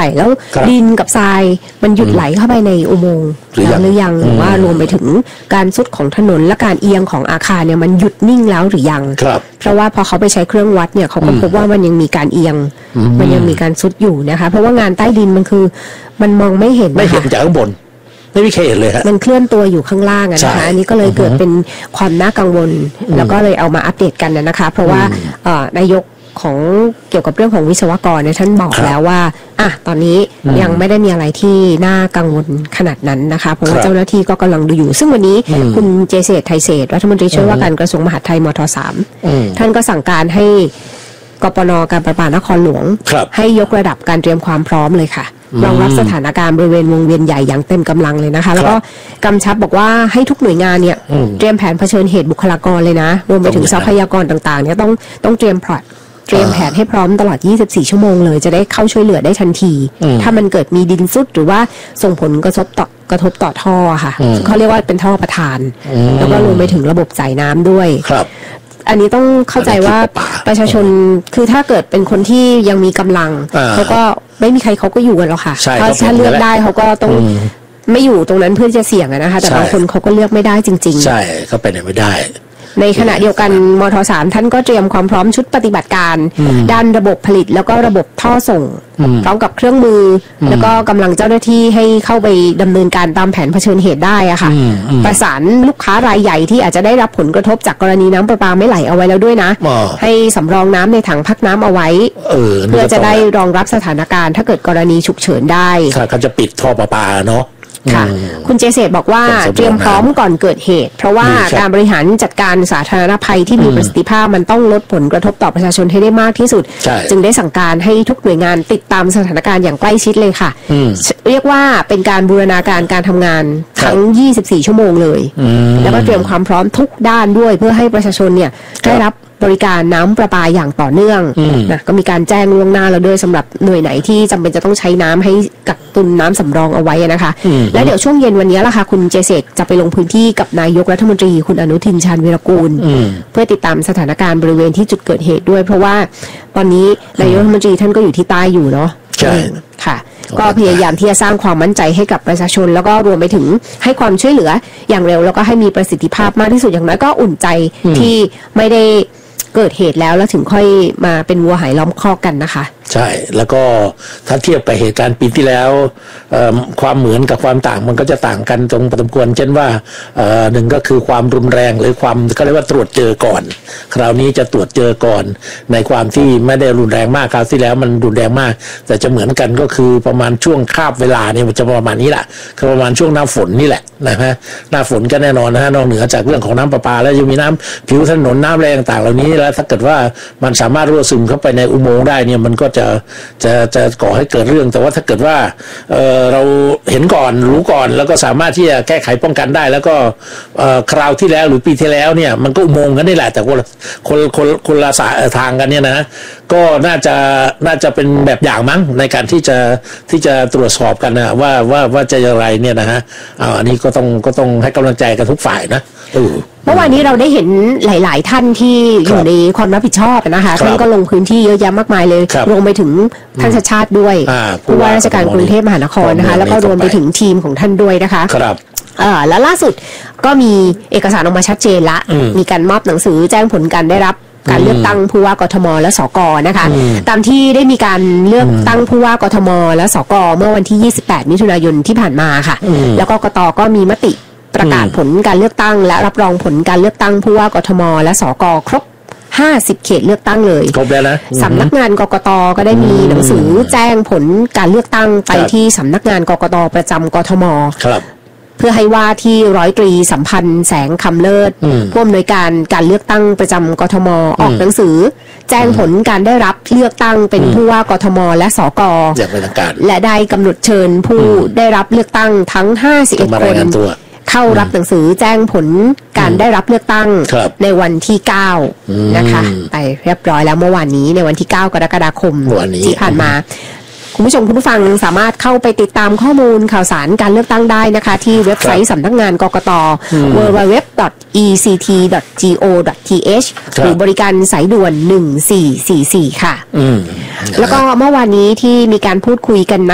ร่แล้วดินกับทรายมันหยุดไหลเข้าไปในอุโมงค์หรือยังหรือว่ารวมไปถึงการทรุดของถนนและการเอียงของอาคารเนี่ยมันหยุดนิ่งแล้วหรือยังเพราะว่าพอเขาไปใช้เครื่องวัดเนี่ยเขาก็พบว่ามันยังมีการเอียงมันยังมีการทรุดอยู่นะคะเพราะว่างานใต้ดินมันคือมันมองไม่เห็นจากข้างบนไม่มีใครเห็นเลยฮะมันเคลื่อนตัวอยู่ข้างล่างนะคะอันนี้ก็เลยเกิดเป็นความน่ากังวลแล้วก็เลยเอามาอัปเดตกันนะคะเพราะว่านายกของเกี่ยวกับเรื่องของวิศวกรเนี่ยท่านบอกแล้วว่าตอนนี้ยังไม่ได้มีอะไรที่น่ากังวลขนาดนั้นนะคะเพราะว่าเจ้าหน้าที่ก็กำลังดูอยู่ซึ่งวันนี้คุณเจเษตรไทยเศรษฐ์รัฐมนตรีช่วยว่าการกระทรวงมหาดไทยมท.3ท่านก็สั่งการให้กปน.การประปานครหลวงให้ยกระดับการเตรียมความพร้อมเลยค่ะรองรับสถานการณ์บริเวณวงเวียนใหญ่อย่างเต็มกำลังเลยนะคะแล้วก็กำชับบอกว่าให้ทุกหน่วยงานเนี่ยเตรียมแผนเผชิญเหตุบุคลากรเลยนะรวมไปถึงทรัพยากรต่างๆเนี่ยต้องเตรียมแผนให้พร้อมตลอด24ชั่วโมงเลยจะได้เข้าช่วยเหลือได้ทันทีถ้ามันเกิดมีดินซุดหรือว่าส่งผลกระทบต่อท่อค่ะเขาเรียกว่าเป็นท่อประทานแล้วก็รวมไปถึงระบบจ่ายน้ำด้วยอันนี้ต้องเข้าใจว่าประชาชนคือถ้าเกิดเป็นคนที่ยังมีกำลังเขาก็ไม่มีใครเขาก็อยู่กันหรอกค่ะถ้าเลือกได้เขาก็ต้องไม่อยู่ตรงนั้นเพื่อจะเสี่ยงนะคะแต่บางคนเขาก็เลือกไม่ได้จริงๆใช่เขาไปไหนไม่ได้ในขณะเดียวกันมท.3ท่านก็เตรียมความพร้อมชุดปฏิบัติการด้านระบบผลิตแล้วก็ระบบท่อส่งพร้อมกับเครื่องมือแล้วก็กำลังเจ้าหน้าที่ให้เข้าไปดำเนินการตามแผนเผชิญเหตุได้อะค่ะประสานลูกค้ารายใหญ่ที่อาจจะได้รับผลกระทบจากกรณีน้ำประปาไม่ไหลเอาไว้แล้วด้วยนะให้สำรองน้ำในถังพักน้ำเอาไว้เพื่อจะได้รองรับสถานการณ์ถ้าเกิดกรณีฉุกเฉินได้เขาจะปิดท่อประปาเนาะค่ะคุณเจเษตรบอกว่าเตรียมพร้อมก่อนเกิดเหตุเพราะว่าการบริหารจัดการสาธารณภัยที่มีประสิทธิภาพมันต้องลดผลกระทบต่อประชาชนให้ได้มากที่สุดจึงได้สั่งการให้ทุกหน่วยงานติดตามสถานการณ์อย่างใกล้ชิดเลยค่ะเรียกว่าเป็นการบูรณาการการทำงานทั้ง24ชั่วโมงเลยแล้วก็เตรียมความพร้อมทุกด้านด้วยเพื่อให้ประชาชนเนี่ยได้รับบริการน้ำประปาอย่างต่อเนื่องนะก็มีการแจ้งล่วงหน้าแล้วด้วยสำหรับหน่วยไหนที่จำเป็นจะต้องใช้น้ำให้กักตุนน้ำสำรองเอาไว้นะคะและเดี๋ยวช่วงเย็นวันนี้ล่ะค่ะคุณเจเษตรจะไปลงพื้นที่กับนายกรัฐมนตรีคุณอนุทินชาญวีรกูลเพื่อติดตามสถานการณ์บริเวณที่จุดเกิดเหตุด้วยเพราะว่าตอนนี้นายกรัฐมนตรีท่านก็อยู่ที่ใต้อยู่เนาะใช่ค่ะก็พยายามที่จะสร้างความมั่นใจให้กับประชาชนแล้วก็รวมไปถึงให้ความช่วยเหลืออย่างเร็วแล้วก็ให้มีประสิทธิภาพมากที่สุดอย่างน้อยก็อุ่นใจที่ไม่ได้เกิดเหตุแล้วถึงค่อยมาเป็นวัวหายล้อมคอกกันนะคะใช่แล้วก็ถ้าเทียบกับเหตุการณ์ปีที่แล้วความเหมือนกับความต่างมันก็จะต่างกันตรงพอสมควรเช่นว่าหนึ่งก็คือความรุนแรงหรือความก็เรียกว่าตรวจเจอก่อนคราวนี้จะตรวจเจอก่อนในความที่ไม่ได้รุนแรงมากคราวที่แล้วมันรุนแรงมากแต่จะเหมือนกันก็คือประมาณช่วงคาบเวลาเนี่ยมันจะประมาณนี้แหละคือประมาณช่วงหน้าฝนนี่แหละนะฮะหน้าฝนก็แน่นอนนะฮะนอกเหนือจากเรื่องของน้ำประปาแล้วยังมีน้ำผิวถนนน้ำแรงต่างเหล่านี้แล้วถ้าเกิดว่ามันสามารถรั่วซึมเข้าไปในอุโมงค์ได้เนี่ยมันก็จะก่อให้เกิดเรื่องแต่ว่าถ้าเกิดว่าเราเห็นก่อนรู้ก่อนแล้วก็สามารถที่จะแก้ไขป้องกันได้แล้วก็คราวที่แล้วหรือปีที่แล้วเนี่ยมันก็อุโมงค์กันได้แหละแต่คนละทางกันเนี่ยนะก็น่าจะเป็นแบบอย่างมั้งในการที่จะตรวจสอบกันนะว่าจะอย่างไรเนี่ยนะฮะอันนี้ก็ต้องให้กำลังใจกันทุกฝ่ายนะเมื่อวานนี้เราได้เห็นหลายๆท่านที่อยู่ในความรับผิดชอบนะคะท่านก็ลงพื้นที่เยอะแยะมากมายเลยรวมไปถึงท่านชัชชาติด้วยผู้ว่าราชการกรุงเทพมหานครนะคะแล้วก็รวมไปถึงทีมของท่านด้วยนะคะแล้วล่าสุดก็มีเอกสารออกมาชัดเจนละมีการมอบหนังสือแจ้งผลการได้รับการเลือกตั้งผู้ว่ากทมและสกนะคะตามที่ได้มีการเลือกตั้งผู้ว่ากทมและสกเมื่อวันที่28มิถุนายนที่ผ่านมาค่ะแล้วก็กตก็มีมติประกาศผลการเลือกตั้งและรับรองผลการเลือกตั้งผู้ว่ากทมและสกครบ50เขตเลือกตั้งเลยครบแล้วนะสำนักงานกกตก็ได้มีหนังสือแจ้งผลการเลือกตั้งไปที่สำนักงานกกตประจำกทมเพื่อให้ว่าที่ร้อยตรีสัมพันธ์แสงคำเลิศผู้อำนวยการเลือกตั้งประจำกทมออกหนังสือแจ้งผลการได้รับเลือกตั้งเป็นผู้ว่ากทมและสกอย่างเป็นทางการและได้กำหนดเชิญผู้ได้รับเลือกตั้งทั้ง51คนเข้ารับหนังสือแจ้งผลการได้รับเลือกตั้งในวันที่9นะคะไปเรียบร้อยแล้วเมื่อวานนี้ในวันที่9กรกฎาคมที่ผ่านมาคุณผู้ชมคุณผู้ฟังสามารถเข้าไปติดตามข้อมูลข่าวสารการเลือกตั้งได้นะคะที่เว็บไซต์สำนักงานกกต www.ect.go.th หรือบริการสายด่วน1444ค่ะแล้วก็เมื่อวานนี้ที่มีการพูดคุยกันนะ